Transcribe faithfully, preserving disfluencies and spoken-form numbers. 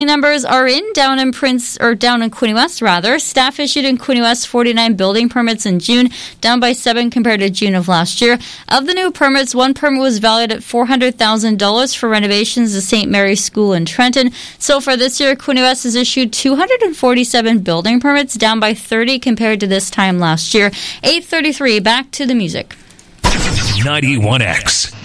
Numbers are in down in Prince or down in Quinte West rather. Staff issued in Quinte West forty-nine building permits in June, down by seven compared to June of last year. Of the new permits, one permit was valued at four hundred thousand dollars for renovations to Saint Mary's School in Trenton. So far this year, Quinte West has issued two hundred forty-seven building permits, down by thirty compared to this time last year. eight thirty-three, back to the music. ninety-one X.